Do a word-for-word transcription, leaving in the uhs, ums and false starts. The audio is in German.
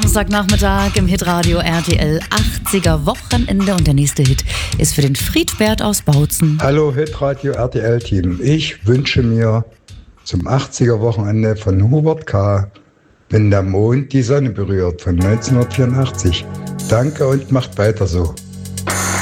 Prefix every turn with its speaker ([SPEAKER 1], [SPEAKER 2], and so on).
[SPEAKER 1] Samstagnachmittag im Hitradio R T L achtziger Wochenende und der nächste Hit ist für den Friedbert aus Bautzen.
[SPEAKER 2] Hallo Hitradio R T L-Team. Ich wünsche mir zum achtziger Wochenende von Hubert K. Wenn der Mond die Sonne berührt von neunzehnhundertvierundachtzig. Danke und macht weiter so.